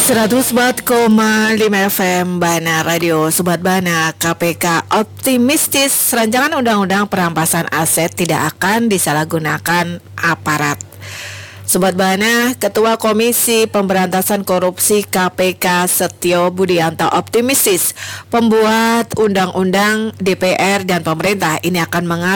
104,5 FM Bana Radio. Sobat Bana, KPK optimistis rancangan undang-undang perampasan aset tidak akan disalahgunakan aparat. Sobat Bana, Ketua Komisi Pemberantasan Korupsi KPK Setio Budianto optimistis pembuat undang-undang DPR dan pemerintah ini akan mengatur